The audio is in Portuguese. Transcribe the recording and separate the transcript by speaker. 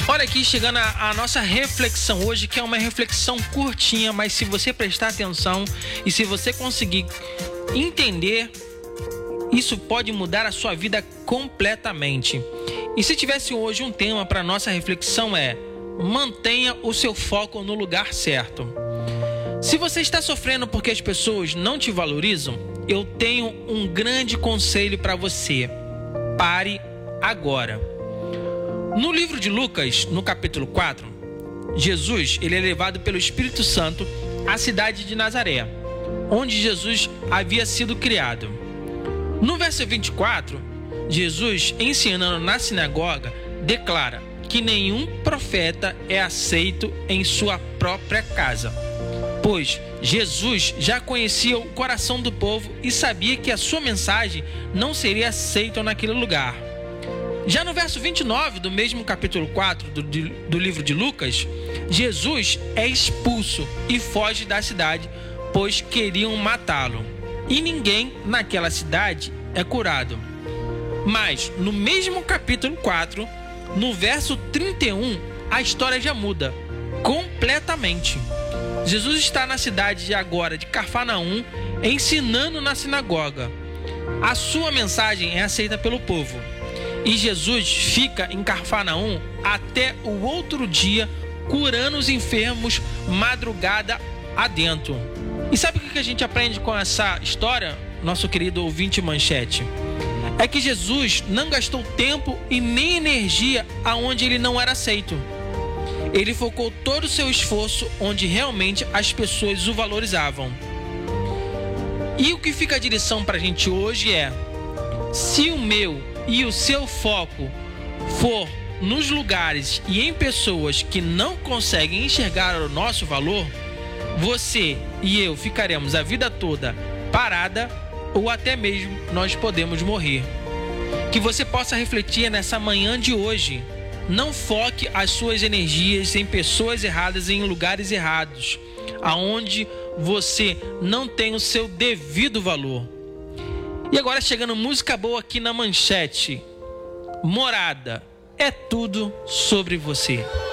Speaker 1: Olha aqui, chegando a nossa reflexão hoje, que é uma reflexão curtinha, mas se você prestar atenção e se você conseguir entender, isso pode mudar a sua vida completamente. E se tivesse hoje um tema para nossa reflexão mantenha o seu foco no lugar certo. Se você está sofrendo porque as pessoas não te valorizam, eu tenho um grande conselho para você. Pare agora. No livro de Lucas, no capítulo 4, Jesus ele é levado pelo Espírito Santo à cidade de Nazaré, onde Jesus havia sido criado. No verso 24, Jesus, ensinando na sinagoga, declara que nenhum profeta é aceito em sua própria casa, pois Jesus já conhecia o coração do povo e sabia que a sua mensagem não seria aceita naquele lugar. Já no verso 29 do mesmo capítulo 4 do livro de Lucas, Jesus é expulso e foge da cidade, pois queriam matá-lo. E ninguém naquela cidade é curado. Mas no mesmo capítulo 4, no verso 31, a história já muda completamente. Jesus está na cidade agora de Cafarnaum, ensinando na sinagoga. A sua mensagem é aceita pelo povo. E Jesus fica em Cafarnaum até o outro dia, curando os enfermos madrugada adentro. E sabe o que a gente aprende com essa história, nosso querido ouvinte manchete? É que Jesus não gastou tempo e nem energia aonde ele não era aceito. Ele focou todo o seu esforço onde realmente as pessoas o valorizavam. E o que fica de lição para a gente hoje se o meu e o seu foco for nos lugares e em pessoas que não conseguem enxergar o nosso valor, você e eu ficaremos a vida toda parada ou até mesmo nós podemos morrer. Que você possa refletir nessa manhã de hoje. Não foque as suas energias em pessoas erradas, em lugares errados, aonde você não tem o seu devido valor. E agora chegando música boa aqui na manchete. Morada, é tudo sobre você.